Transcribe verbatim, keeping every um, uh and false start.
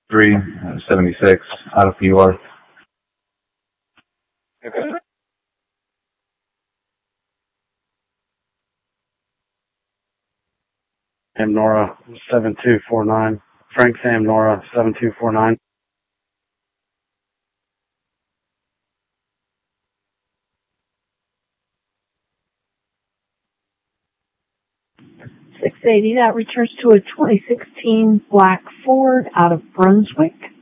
three seventy-six out of P U R. Sam Nora seven two four nine. Frank Sam Nora seven two four nine. six eighty, that returns to a twenty sixteen black Ford out of Brunswick.